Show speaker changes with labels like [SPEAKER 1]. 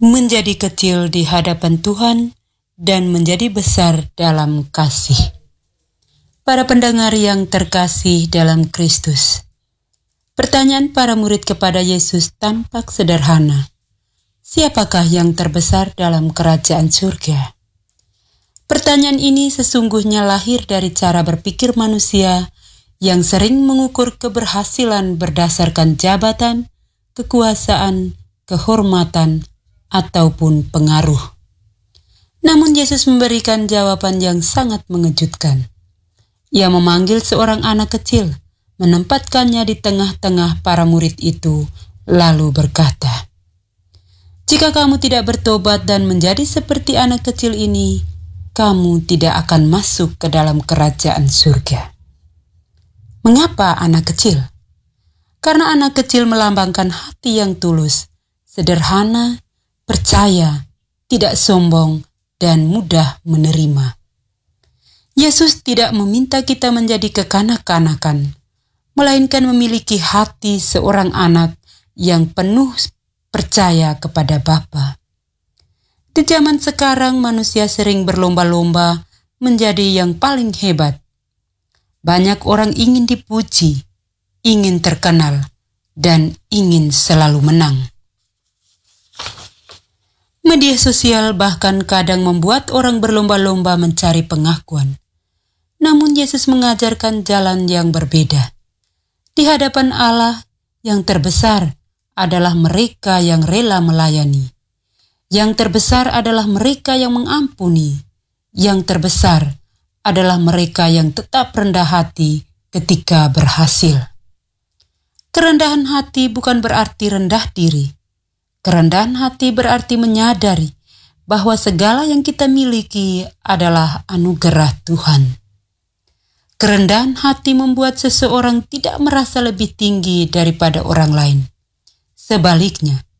[SPEAKER 1] menjadi kecil di hadapan Tuhan dan menjadi besar dalam kasih. Para pendengar yang terkasih dalam Kristus, pertanyaan para murid kepada Yesus tampak sederhana. Siapakah yang terbesar dalam kerajaan surga? Pertanyaan ini sesungguhnya lahir dari cara berpikir manusia yang sering mengukur keberhasilan berdasarkan jabatan, kekuasaan, kehormatan, ataupun pengaruh. Namun Yesus memberikan jawaban yang sangat mengejutkan. Ia memanggil seorang anak kecil, menempatkannya di tengah-tengah para murid itu, lalu berkata, "Jika kamu tidak bertobat dan menjadi seperti anak kecil ini, kamu tidak akan masuk ke dalam kerajaan surga." Mengapa anak kecil? Karena anak kecil melambangkan hati yang tulus, sederhana, percaya, tidak sombong, dan mudah menerima. Yesus tidak meminta kita menjadi kekanak-kanakan, melainkan memiliki hati seorang anak yang penuh percaya kepada Bapa. Di zaman sekarang manusia sering berlomba-lomba menjadi yang paling hebat. Banyak orang ingin dipuji, ingin terkenal, dan ingin selalu menang. Media sosial bahkan kadang membuat orang berlomba-lomba mencari pengakuan. Namun Yesus mengajarkan jalan yang berbeda. Di hadapan Allah, yang terbesar adalah mereka yang rela melayani. Yang terbesar adalah mereka yang mengampuni. Yang terbesar adalah mereka yang tetap rendah hati ketika berhasil. Kerendahan hati bukan berarti rendah diri. Kerendahan hati berarti menyadari bahwa segala yang kita miliki adalah anugerah Tuhan. Kerendahan hati membuat seseorang tidak merasa lebih tinggi daripada orang lain. Sebaliknya,